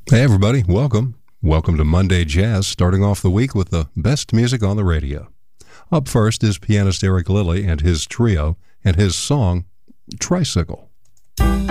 Hey, everybody. Welcome. Welcome to Monday Jazz, starting off the week with the best music on the radio. Up first is pianist Eric Lilly and his trio and his song, Tricycle.